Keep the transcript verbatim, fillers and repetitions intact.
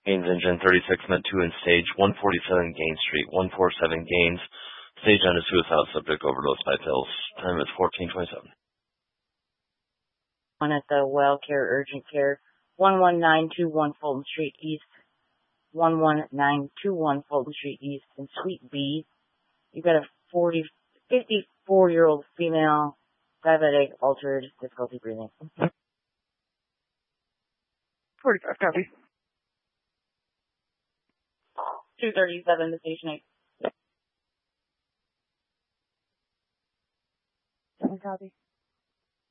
Gaines Engine, thirty-six Med two in stage, one forty-seven Gaines Street, one forty-seven Gaines. Stage under suicide, subject overdose by pills. Time is fourteen twenty-seven. One at the Well Care Urgent Care, one one nine two one Fulton Street East, one one nine two one Fulton Street East, in Suite B. You've got a forty, fifty-four-year-old female, diabetic, altered, difficulty breathing. forty-five, copy. two thirty-seven to station eight. Copy.